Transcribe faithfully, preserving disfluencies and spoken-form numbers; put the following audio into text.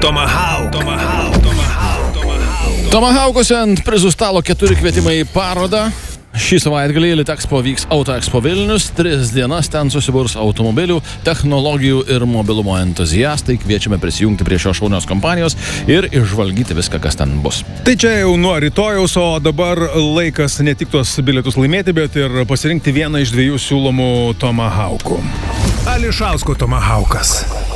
Tomahawk. Tomahawk. Tomahawk. Tomahawk. Tomahawkuose ant prizų stalo keturi kvietimai į parodą. Šį savaitgalį Litexpo vyks Autoexpo Vilnius. Tris dienas ten susiburs automobilių, technologijų ir mobilumo entuziastai. Kviečiame prisijungti prie šios šaunios kompanijos ir išžvalgyti viską, kas ten bus. Tai čia jau nuo rytojaus, o dabar laikas ne tik tuos bilietus laimėti, bet ir pasirinkti vieną iš dviejų siūlomų Tomahawkų. Ališausko Tomahawkas.